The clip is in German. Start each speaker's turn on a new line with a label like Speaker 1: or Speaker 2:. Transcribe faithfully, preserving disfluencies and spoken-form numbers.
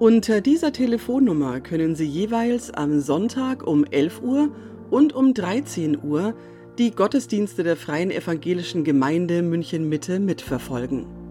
Speaker 1: Unter dieser Telefonnummer können Sie jeweils am Sonntag um elf Uhr und um dreizehn Uhr die Gottesdienste der Freien Evangelischen Gemeinde München Mitte mitverfolgen.